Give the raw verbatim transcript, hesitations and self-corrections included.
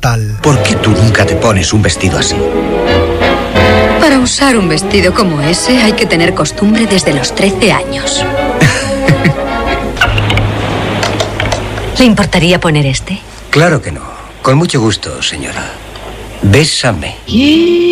fatal. ¿Por qué tú nunca te pones un vestido así? Para usar un vestido como ese hay que tener costumbre desde los trece años. ¿Le importaría poner este? Claro que no. Con mucho gusto, señora. Bésame.